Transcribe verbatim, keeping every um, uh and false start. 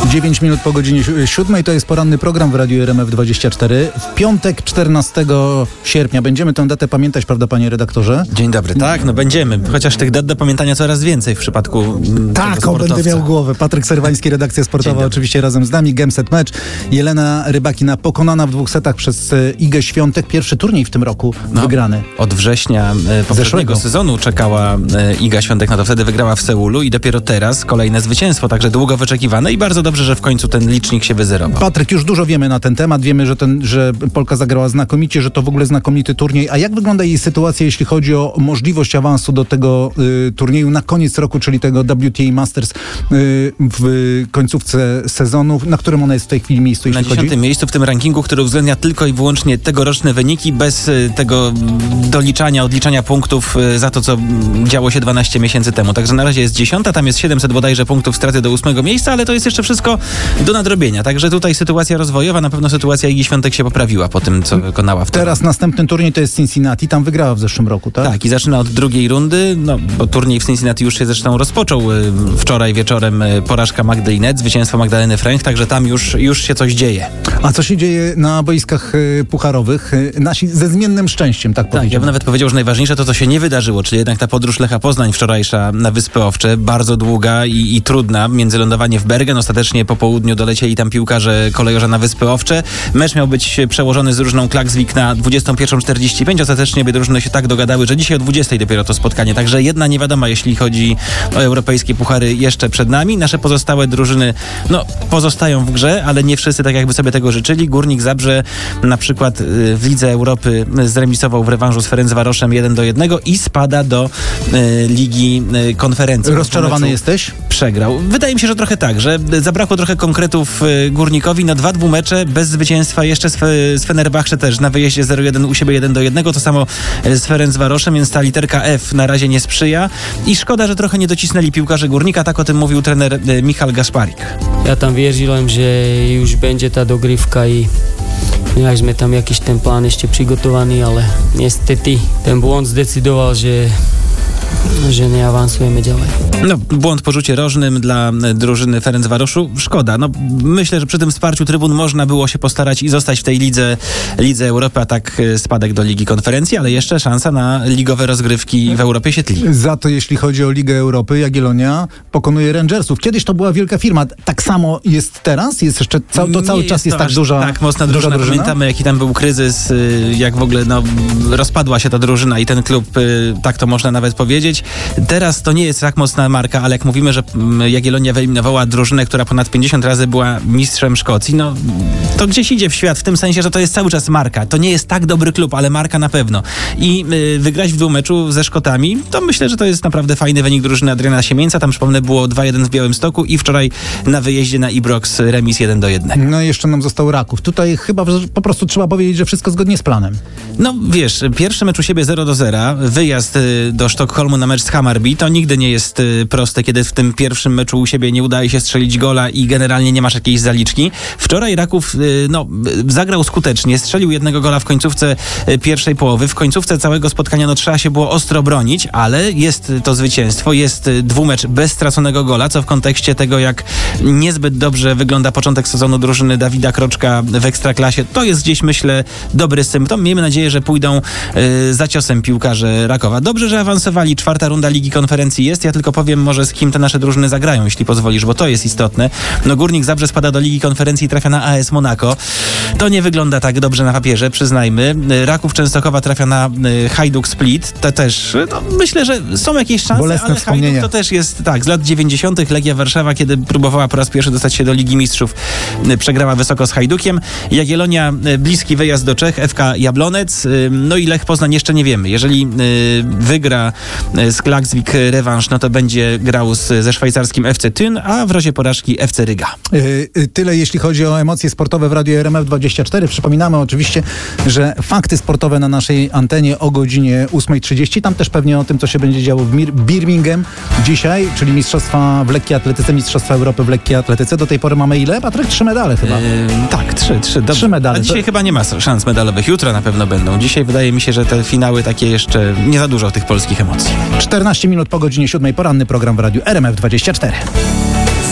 dziewięć minut po godzinie siódmej to jest poranny program w Radiu R M F dwadzieścia cztery. W piątek czternastego sierpnia będziemy tę datę pamiętać, prawda, panie redaktorze? Dzień dobry. Tak, no będziemy. Chociaż tych dat do pamiętania coraz więcej w przypadku mm, Tak, o, będę miał głowę. Patryk Serwański, redakcja sportowa oczywiście razem z nami. Gemset mecz. Jelena Rybakina pokonana w dwóch setach przez Igę Świątek. Pierwszy turniej w tym roku no, wygrany. Od września e, poprzedniego sezonu czekała e, Iga Świątek, no to wtedy wygrała w Seulu i dopiero teraz kolejne zwycięstwo, także długo wyczekiwane i bardzo dobrze, że w końcu ten licznik się wyzerował. Patryk, już dużo wiemy na ten temat. Wiemy, że, ten, że Polka zagrała znakomicie, że to w ogóle znakomity turniej. A jak wygląda jej sytuacja, jeśli chodzi o możliwość awansu do tego y, turnieju na koniec roku, czyli tego W T A Masters y, w końcówce sezonu, na którym ona jest w tej chwili miejscu, jeśli Na dziesiątym chodzi? miejscu w tym rankingu, który uwzględnia tylko i wyłącznie tegoroczne wyniki, bez y, tego doliczania, odliczania punktów y, za to, co działo się dwanaście miesięcy temu. Także na razie jest dziesiąta, tam jest siedemset bodajże punktów straty do ósmego miejsca, ale to jest jeszcze wszystko do nadrobienia. Także tutaj sytuacja rozwojowa, na pewno sytuacja Igi Świątek się poprawiła po tym, co wykonała w Teraz następny turniej to jest Cincinnati, tam wygrała w zeszłym roku, tak? Tak, i zaczyna od drugiej rundy, no bo turniej w Cincinnati już się zresztą rozpoczął. Wczoraj wieczorem porażka Magdy Linet, zwycięstwo Magdaleny Fręch, także tam już, już się coś dzieje. A co się dzieje na boiskach pucharowych? Nasi ze zmiennym szczęściem, tak powiem. Tak, ja bym nawet powiedział, że najważniejsze to, co się nie wydarzyło, czyli jednak ta podróż Lecha Poznań wczorajsza na Wyspy Owcze, bardzo długa i, i trudna, międzylądowanie w Bergen, ostatecznie po południu dolecieli tam piłkarze kolejorza na Wyspy Owcze. Mecz miał być przełożony z drużyną Klaksvik na dwudziestą pierwszą czterdzieści pięć, ostatecznie by drużyny się tak dogadały, że dzisiaj o dwudziestej dopiero to spotkanie, także jedna niewiadoma, jeśli chodzi o europejskie puchary, jeszcze przed nami. Nasze pozostałe drużyny, no, pozostają w grze, ale nie wszyscy tak jakby sobie tego życzyli. Górnik Zabrze na przykład w Lidze Europy zremisował w rewanżu z Ferencvaroszem jeden do jednego i spada do y, Ligi y, Konferencji. Rozczarowany jesteś? Przegrał. Wydaje mi się, że trochę tak, że zabrakło trochę konkretów y, Górnikowi. No dwa dwumecze bez zwycięstwa, jeszcze z, z Fenerbahce też na wyjeździe zero jeden, u siebie jeden do jednego, to samo z Ferencvaroszem, więc ta literka F na razie nie sprzyja i szkoda, że trochę nie docisnęli piłkarze Górnika, tak o tym mówił trener y, Michal Gasparik. Ja tam wierzyłem, że już będzie ta dogrywka i mieliśmy tam jakiś ten plan jeszcze przygotowany, ale niestety ten błąd zdecydował, że że nie awansujemy dalej. No, błąd po rzucie rożnym dla drużyny Ferencvaroszu. Szkoda. No, myślę, że przy tym wsparciu trybun można było się postarać i zostać w tej lidze, lidze Europy, a tak spadek do Ligi Konferencji, ale jeszcze szansa na ligowe rozgrywki w Europie się tli. Za to, jeśli chodzi o Ligę Europy, Jagiellonia pokonuje Rangersów. Kiedyś to była wielka firma. Tak samo jest teraz? Jest jeszcze ca- to cały nie czas jest jest tak duża Tak, mocna drużyna. drużyna. Pamiętamy, jaki tam był kryzys, jak w ogóle no, rozpadła się ta drużyna i ten klub, tak to można nawet powiedzieć. Teraz to nie jest tak mocna marka, ale jak mówimy, że Jagiellonia wyeliminowała drużynę, która ponad pięćdziesiąt razy była mistrzem Szkocji, no to gdzieś idzie w świat, w tym sensie, że to jest cały czas marka. To nie jest tak dobry klub, ale marka na pewno. I y, wygrać w dwumeczu ze Szkotami, to myślę, że to jest naprawdę fajny wynik drużyny Adriana Siemieńca. Tam, przypomnę, było dwa jeden w Białymstoku i wczoraj na wyjeździe na Ibrox remis jeden do jednego. No i jeszcze nam został Raków. Tutaj chyba po prostu trzeba powiedzieć, że wszystko zgodnie z planem. No wiesz, pierwszy mecz u siebie zero do zera, wyjazd y, do Sztokholmu na mecz z Hammarby, to nigdy nie jest y, proste, kiedy w tym pierwszym meczu u siebie nie udaje się strzelić gola i generalnie nie masz jakiejś zaliczki. Wczoraj Raków y, no, y, zagrał skutecznie, strzelił jednego gola w końcówce y, pierwszej połowy. W końcówce całego spotkania no, trzeba się było ostro bronić, ale jest to zwycięstwo, jest y, dwumecz bez straconego gola, co w kontekście tego, jak niezbyt dobrze wygląda początek sezonu drużyny Dawida Kroczka w Ekstraklasie, to jest gdzieś, myślę, dobry symptom. Miejmy nadzieję, że pójdą y, za ciosem piłkarze Rakowa. Dobrze, że awansowali. Czwarta runda Ligi Konferencji jest. Ja tylko powiem może, z kim te nasze drużyny zagrają, jeśli pozwolisz, bo to jest istotne. No Górnik Zabrze spada do Ligi Konferencji i trafia na A S Monaco. To nie wygląda tak dobrze na papierze, przyznajmy. Raków Częstochowa trafia na y, Hajduk Split. To też, no, myślę, że są jakieś szanse, Bolesne ale wspomnienia. Hajduk to też jest, tak, z lat dziewięćdziesiątych. Legia Warszawa, kiedy próbowała po raz pierwszy dostać się do Ligi Mistrzów, y, przegrała wysoko z Hajdukiem. Jagiellonia, y, bliski wyjazd do Czech, F K Jablonec. Y, no i Lech Poznań jeszcze nie wiemy. Jeżeli y, wygra y, z Klaksvik rewanż, no to będzie grał z, ze szwajcarskim F C Thun, a w razie porażki F C Ryga. Yy, tyle jeśli chodzi o emocje sportowe w Radiu R M F dwadzieścia cztery. Przypominamy oczywiście, że fakty sportowe na naszej antenie o godzinie ósma trzydzieści. Tam też pewnie o tym, co się będzie działo w Mir- Birmingham dzisiaj, czyli mistrzostwa w lekkiej atletyce, mistrzostwa Europy w lekkiej atletyce. Do tej pory mamy ile? Patryk, trzy medale chyba. Yy, tak, trzy, trzy. Trzy medale. A dzisiaj to... chyba nie ma szans medalowych. Jutro na pewno będą. Dzisiaj wydaje mi się, że te finały takie jeszcze nie za dużo tych polskich emocji. czternaście minut po godzinie siódmej. Poranny program w Radiu R M F dwadzieścia cztery.